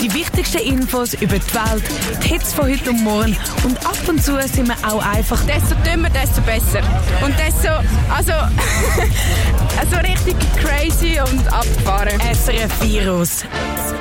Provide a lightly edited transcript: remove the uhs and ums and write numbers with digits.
Die wichtigsten Infos über die Welt, die Hits von heute und morgen und ab und zu sind wir auch einfach... Desto dümmer, desto besser. Und desto... Also richtig crazy und abgefahren. SRF Virus.